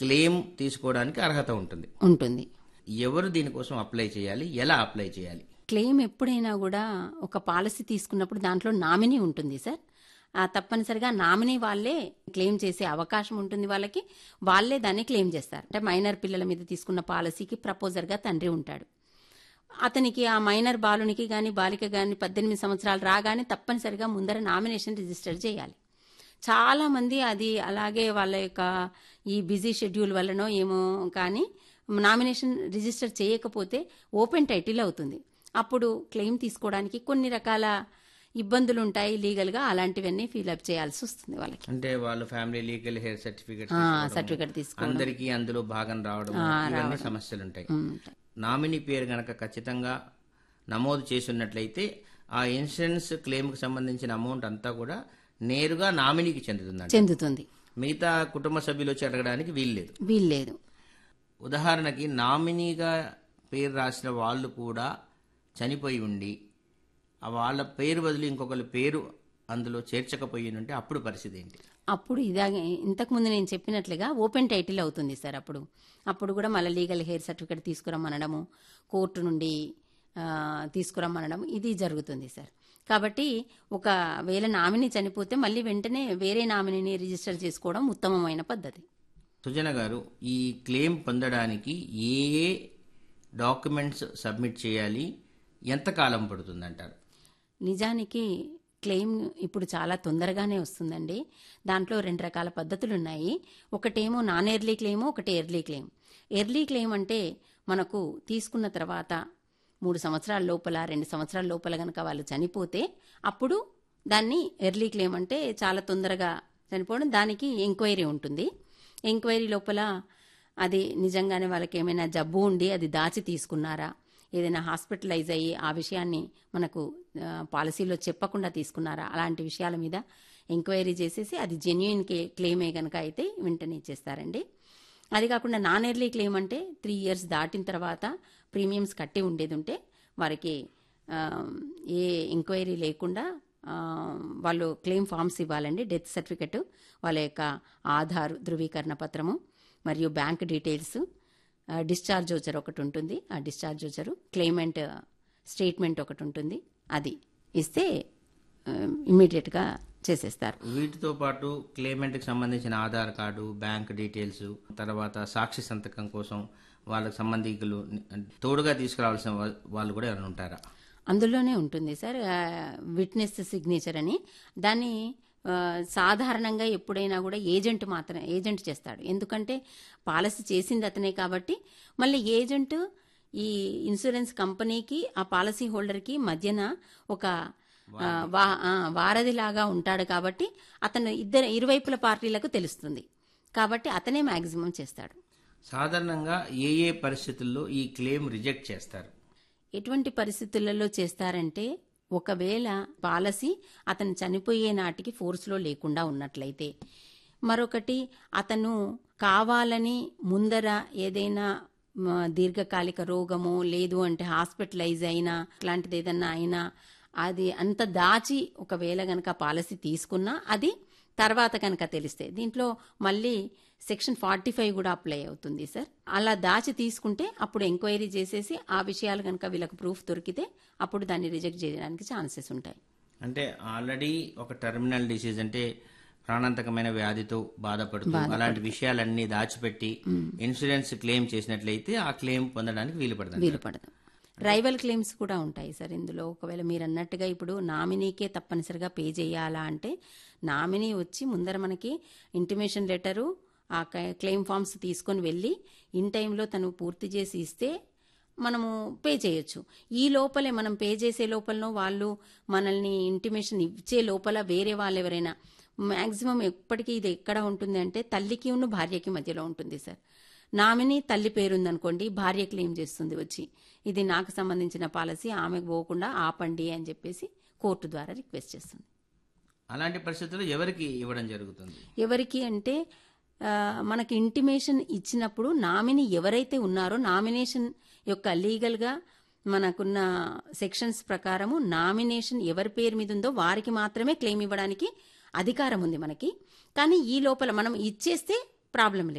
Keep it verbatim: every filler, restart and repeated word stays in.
Claim తీసుకోవడానికి అర్హత ఉంటుంది. ఉంటుంది. ఎవరు దీనికోసం అప్లై చేయాలి, ఎలా అప్లై చేయాలి? క్లెయిమ్ ఎప్పుడైనా కూడా ఒక పాలసీ తీసుకున్నప్పుడు దాంట్లో నామినీ ఉంటుంది సార్. ఆ తప్పనిసరిగా నామినీ వాళ్ళే క్లెయిమ్ చేసే అవకాశం ఉంటుంది. వాళ్ళకి వాళ్ళే దాన్ని క్లెయిమ్ చేస్తారు. అంటే మైనర్ పిల్లల మీద తీసుకున్న పాలసీకి ప్రపోజర్గా తండ్రి ఉంటాడు. అతనికి ఆ మైనర్ బాలునికి కానీ బాలిక కానీ పద్దెనిమిది సంవత్సరాలు రాగానే తప్పనిసరిగా ముందర నామినేషన్ రిజిస్టర్ చేయాలి. చాలా మంది అది అలాగే వాళ్ళ యొక్క ఈ బిజీ షెడ్యూల్ వల్లనో ఏమో కానీ నామినేషన్ రిజిస్టర్ చేయకపోతే ఓపెన్ టైటిల్ అవుతుంది. అప్పుడు క్లెయిమ్ తీసుకోవడానికి కొన్ని రకాల ఇబ్బందులు ఉంటాయి లీగల్గా. అలాంటివన్నీ ఫిల్అప్ చేయాల్సి వస్తుంది వాళ్ళకి. అంటే వాళ్ళు family legal heir certificate certificate తీసుకోవడం, అందరికీ అందులో భాగం రావడం, ఇవన్నీ సమస్యలు ఉంటాయి. నామినీ పేరు గనక ఖచ్చితంగా నమోదు చేసి ఉన్నట్లయితే ఆ ఇన్సూరెన్స్ క్లెయిమ్కి సంబంధించిన అమౌంట్ అంతా కూడా నేరుగా నామినీకి చెందుతుంది చెందుతుంది మిగతా కుటుంబ సభ్యులు వచ్చి అడగడానికి వీల్లేదు వీల్లేదు ఉదాహరణకి నామినీగా పేరు రాసిన వాళ్ళు కూడా చనిపోయి ఉండి ఆ వాళ్ళ పేరు బదులు ఇంకొకరి పేరు అందులో చేర్చకపోయి ఉంటే అప్పుడు పరిస్థితి ఏంటి? అప్పుడు ఇదా ఇంతకుముందు నేను చెప్పినట్లుగా ఓపెన్ టైటిల్ అవుతుంది సార్. అప్పుడు అప్పుడు కూడా మళ్ళీ లీగల్ హెయిర్ సర్టిఫికేట్ తీసుకురమ్మనడము, కోర్టు నుండి తీసుకురమ్మనడం ఇది జరుగుతుంది సార్. కాబట్టి ఒకవేళ నామినీ చనిపోతే మళ్ళీ వెంటనే వేరే నామినీని రిజిస్టర్ చేసుకోవడం ఉత్తమమైన పద్ధతి. సుజన గారు, ఈ క్లెయిమ్ పొందడానికి ఏ ఏ డాక్యుమెంట్స్ సబ్మిట్ చేయాలి, ఎంత కాలం పడుతుందంటారు? నిజానికి క్లెయిమ్ ఇప్పుడు చాలా తొందరగానే వస్తుందండి. దాంట్లో రెండు రకాల పద్ధతులు ఉన్నాయి. ఒకటేమో నాన్ ఎర్లీ క్లెయిమ్, ఒకటి ఎర్లీ క్లెయిమ్. ఎర్లీ క్లెయిమ్ అంటే మనకు తీసుకున్న తర్వాత మూడు సంవత్సరాల లోపల రెండు సంవత్సరాల లోపల కనుక వాళ్ళు చనిపోతే అప్పుడు దాన్ని ఎర్లీ క్లెయిమ్ అంటే చాలా తొందరగా చనిపోవడం. దానికి ఎంక్వైరీ ఉంటుంది. ఎంక్వైరీ లోపల అది నిజంగానే వాళ్ళకి ఏమైనా జబ్బు ఉండి అది దాచి తీసుకున్నారా, ఏదైనా హాస్పిటలైజ్ అయ్యి ఆ విషయాన్ని మనకు పాలసీలో చెప్పకుండా తీసుకున్నారా, అలాంటి విషయాల మీద ఎంక్వైరీ చేసేసి అది జెన్యూన్ క్లెయిమే కనుక అయితే వెంటనే ఇచ్చేస్తారండి. అది కాకుండా నాన్ ఎర్లీ క్లెయిమ్ అంటే త్రీ ఇయర్స్ దాటిన తర్వాత ప్రీమియమ్స్ కట్టి ఉండేది ఉంటే వారికి ఏ ఎంక్వైరీ లేకుండా వాళ్ళు క్లెయిమ్ ఫామ్స్ ఇవ్వాలండి. డెత్ సర్టిఫికెట్, వాళ్ళ యొక్క ఆధార్ ధృవీకరణ పత్రము మరియు బ్యాంక్ డీటెయిల్స్, డిశ్చార్జ్ వచ్చర్ ఒకటి ఉంటుంది. ఆ డిశ్చార్జ్ వచ్చరు, క్లెయిమెంట్ స్టేట్మెంట్ ఒకటి ఉంటుంది. అది ఇస్తే ఇమ్మీడియట్గా చేసేస్తారు. వీటితో పాటు క్లెయిమెంట్కి సంబంధించిన ఆధార్ కార్డు, బ్యాంక్ డీటెయిల్స్, తర్వాత సాక్షి సంతకం కోసం వాళ్ళకి సంబంధికులు తోడుగా తీసుకురావాల్సిన వాళ్ళు కూడా ఎవరైనా ఉంటారా? అందులోనే ఉంటుంది సార్ విట్నెస్ సిగ్నేచర్ అని. దాన్ని సాధారణంగా ఎప్పుడైనా కూడా ఏజెంట్ మాత్రమే ఏజెంట్ చేస్తాడు. ఎందుకంటే పాలసీ చేసింది అతనే కాబట్టి మళ్ళీ ఏజెంట్ ఈ ఇన్సూరెన్స్ కంపెనీకి ఆ పాలసీ హోల్డర్కి మధ్యన ఒక వారధిలాగా ఉంటాడు. కాబట్టి అతను ఇద్దరు ఇరువైపుల పార్టీలకు తెలుస్తుంది కాబట్టి అతనే మ్యాక్సిమం చేస్తాడు. సాధారణంగా ఏ ఏ పరిస్థితుల్లో ఈ క్లెయిమ్ రిజెక్ట్ చేస్తారు? ఎటువంటి పరిస్థితులలో చేస్తారంటే ఒకవేళ పాలసీ అతను చనిపోయే నాటికి ఫోర్స్లో లేకుండా ఉన్నట్లయితే, మరొకటి అతను కావాలని ముందర ఏదైనా దీర్ఘకాలిక రోగము లేదు అంటే హాస్పిటలైజ్ అయినా ఇట్లాంటిది ఏదన్నా అయినా అది అంత దాచి ఒకవేళ గనక పాలసీ తీసుకున్నా అది తర్వాత కనుక తెలిస్తే దీంట్లో మళ్ళీ సెక్షన్ ఫార్టీ ఫైవ్ కూడా అప్లై అవుతుంది సార్. అలా దాచి తీసుకుంటే అప్పుడు ఎంక్వైరీ చేసేసి ఆ విషయాలు కనుక వీళ్ళకి ప్రూఫ్ దొరికితే అప్పుడు దాన్ని రిజెక్ట్ చేయడానికి ఛాన్సెస్ ఉంటాయి. అంటే ఆల్రెడీ ఒక టెర్మినల్ డిసీజ్ అంటే ప్రాణాంతకమైన వ్యాధితో బాధపడుతూ అలాంటి విషయాలన్నీ దాచిపెట్టి ఇన్సూరెన్స్ క్లెయిమ్ చేసినట్లయితే ఆ క్లెయిమ్ పొందడానికి వీలు పడదు వీలు పడదు రైవల్ క్లెయిమ్స్ కూడా ఉంటాయి సార్ ఇందులో. ఒకవేళ మీరు అన్నట్టుగా ఇప్పుడు నామినీకే తప్పనిసరిగా పే చేయాలా అంటే నామినీ వచ్చి ముందర మనకి ఇంటిమేషన్ లెటరు ఆ క్లెయిమ్ ఫామ్స్ తీసుకొని వెళ్ళి ఇన్ టైంలో తను పూర్తి చేసి ఇస్తే మనము పే చేయొచ్చు. ఈ లోపలే మనం పే చేసే లోపలనో వాళ్ళు మనల్ని ఇంటిమేషన్ ఇచ్చే లోపల వేరే వాళ్ళు ఎవరైనా మ్యాక్సిమం ఎప్పటికీ ఇది ఎక్కడ ఉంటుంది అంటే తల్లికి ఉన్న భార్యకి మధ్యలో ఉంటుంది సార్. నామినీ తల్లి పేరుందనుకోండి, భార్య క్లెయిమ్ చేస్తుంది వచ్చి ఇది నాకు సంబంధించిన పాలసీ ఆమెకు పోకుండా ఆపండి అని చెప్పేసి కోర్టు ద్వారా రిక్వెస్ట్ చేస్తుంది. అలాంటి పరిస్థితుల్లో ఎవరికి ఇవ్వడం జరుగుతుంది? ఎవరికి అంటే మనకి ఇంటిమేషన్ ఇచ్చినప్పుడు నామినీ ఎవరైతే ఉన్నారో నామినేషన్ యొక్క లీగల్గా మనకున్న సెక్షన్స్ ప్రకారము నామినేషన్ ఎవరి పేరు మీద ఉందో వారికి మాత్రమే క్లెయిమ్ ఇవ్వడానికి అధికారం ఉంది మనకి. కానీ ఈ లోపల మనం ఇచ్చేస్తే ప్రాబ్లం లేదు.